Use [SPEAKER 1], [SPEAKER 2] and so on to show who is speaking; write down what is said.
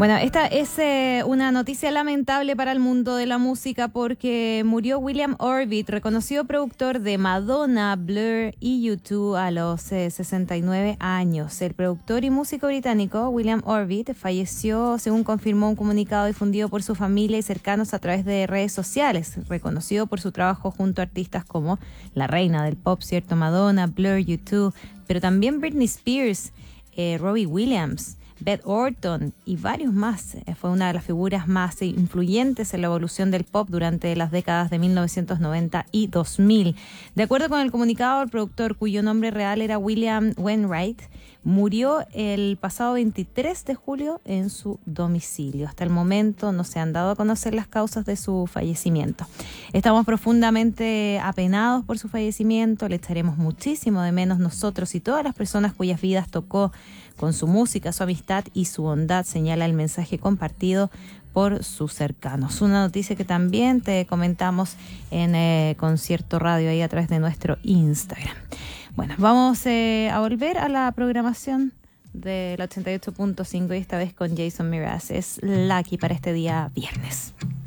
[SPEAKER 1] Bueno, esta es una noticia lamentable para el mundo de la música porque murió William Orbit, reconocido productor de Madonna, Blur y U2 a los 69 años. El productor y músico británico William Orbit falleció, según confirmó un comunicado difundido por su familia y cercanos a través de redes sociales, reconocido por su trabajo junto a artistas como la reina del pop, ¿cierto? Madonna, Blur, U2, pero también Britney Spears, Robbie Williams, Beth Orton y varios más. Fue una de las figuras más influyentes en la evolución del pop durante las décadas de 1990 y 2000. De acuerdo con el comunicado, el productor, cuyo nombre real era William Wainwright, murió el pasado 23 de julio en su domicilio. Hasta el momento no se han dado a conocer las causas de su fallecimiento. Estamos profundamente apenados por su fallecimiento. Le echaremos muchísimo de menos nosotros y todas las personas cuyas vidas tocó con su música, su amistad y su bondad, señala el mensaje compartido por sus cercanos. Una noticia que también te comentamos en Concierto Radio ahí a través de nuestro Instagram. Bueno, vamos a volver a la programación del 88.5 y esta vez con Jason Mraz. Es Lucky para este día viernes.